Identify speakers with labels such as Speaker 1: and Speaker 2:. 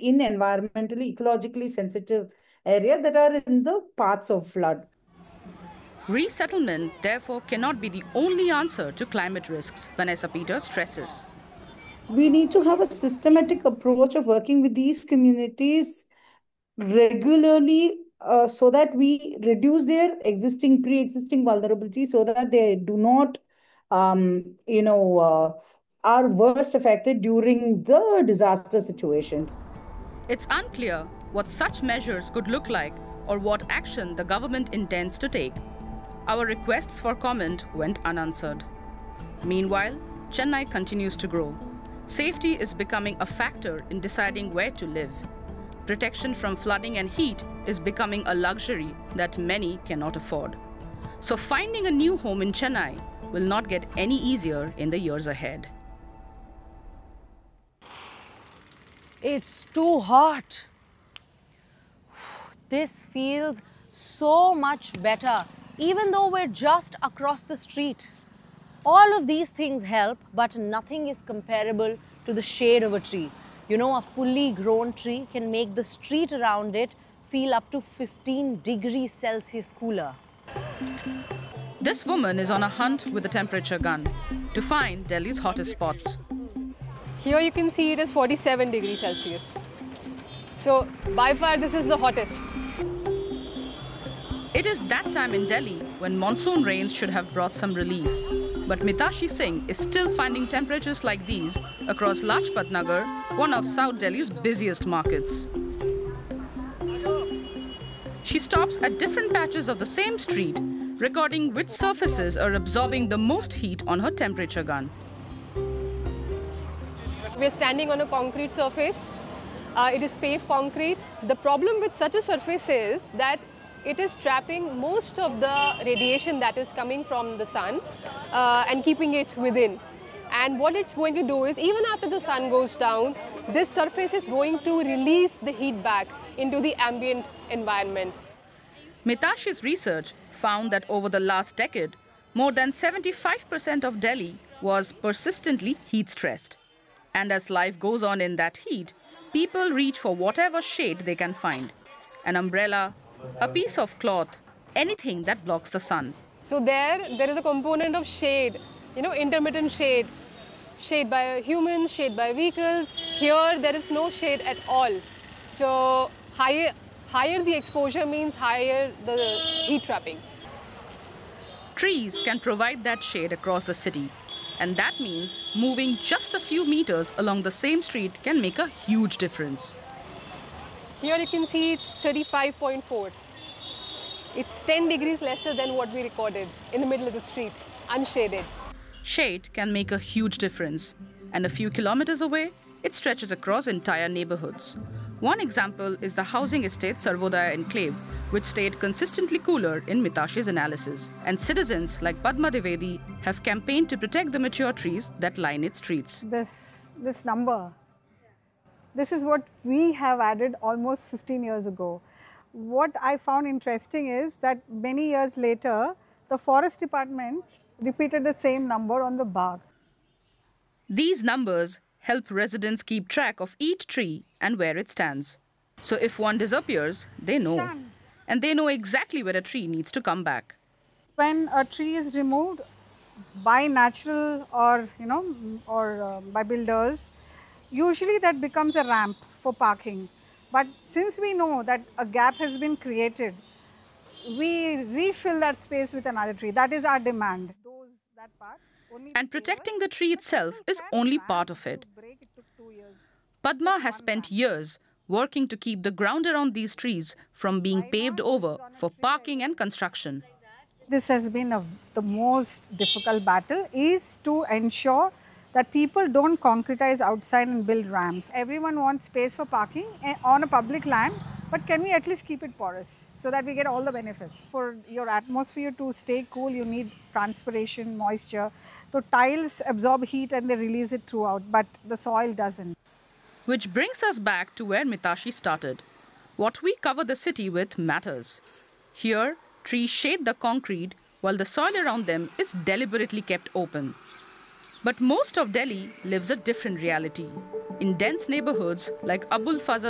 Speaker 1: in environmentally, ecologically sensitive areas that are in the paths of flood.
Speaker 2: Resettlement, therefore, cannot be the only answer to climate risks, Vanessa Peters stresses.
Speaker 1: We need to have a systematic approach of working with these communities regularly, so that we reduce their pre-existing vulnerability, so that they do not, are worst affected during the disaster situations.
Speaker 2: It's unclear what such measures could look like or what action the government intends to take. Our requests for comment went unanswered. Meanwhile, Chennai continues to grow. Safety is becoming a factor in deciding where to live. Protection from flooding and heat is becoming a luxury that many cannot afford. So finding a new home in Chennai will not get any easier in the years ahead.
Speaker 3: It's too hot. This feels so much better, even though we're just across the street. All of these things help, but nothing is comparable to the shade of a tree. You know, a fully grown tree can make the street around it feel up to 15 degrees Celsius cooler.
Speaker 2: This woman is on a hunt with a temperature gun to find Delhi's hottest spots.
Speaker 4: Here you can see it is 47 degrees Celsius. So by far this is the hottest.
Speaker 2: It is that time in Delhi when monsoon rains should have brought some relief. But Mitashi Singh is still finding temperatures like these across Lajpat Nagar, one of South Delhi's busiest markets. She stops at different patches of the same street, recording which surfaces are absorbing the most heat on her temperature gun.
Speaker 4: We are standing on a concrete surface. It is paved concrete. The problem with such a surface is that it is trapping most of the radiation that is coming from the sun and keeping it within. And what it's going to do is, even after the sun goes down, this surface is going to release the heat back into the ambient environment.
Speaker 2: Mitashi's research found that over the last decade, more than 75% of Delhi was persistently heat-stressed. And as life goes on in that heat, people reach for whatever shade they can find. An umbrella, a piece of cloth, anything that blocks the sun.
Speaker 4: So there is a component of shade, intermittent shade. Shade by humans, shade by vehicles. Here there is no shade at all. So higher the exposure means higher the heat trapping.
Speaker 2: Trees can provide that shade across the city. And that means moving just a few meters along the same street can make a huge difference.
Speaker 4: Here you can see it's 35.4. It's 10 degrees lesser than what we recorded in the middle of the street, unshaded.
Speaker 2: Shade can make a huge difference. And a few kilometers away, it stretches across entire neighborhoods. One example is the housing estate Sarvodaya Enclave, which stayed consistently cooler in Mitashi's analysis. And citizens like Padma Devedi have campaigned to protect the mature trees that line its streets.
Speaker 5: This number, this is what we have added almost 15 years ago. What I found interesting is that many years later, the forest department repeated the same number on the bark.
Speaker 2: These numbers help residents keep track of each tree and where it stands. So if one disappears, they know. And they know exactly where a tree needs to come back.
Speaker 5: When a tree is removed by natural or, by builders, usually that becomes a ramp for parking. But since we know that a gap has been created, we refill that space with another tree. That is our demand.
Speaker 2: And protecting the tree itself is only part of it. Padma has spent years working to keep the ground around these trees from being paved over for parking and construction.
Speaker 5: This has been the most difficult battle, is to ensure that people don't concretize outside and build ramps. Everyone wants space for parking on a public land, but can we at least keep it porous so that we get all the benefits? For your atmosphere to stay cool, you need transpiration, moisture. So tiles absorb heat and they release it throughout, but the soil doesn't.
Speaker 2: Which brings us back to where Mitashi started. What we cover the city with matters. Here, trees shade the concrete while the soil around them is deliberately kept open. But most of Delhi lives a different reality. In dense neighborhoods like Abul Fazl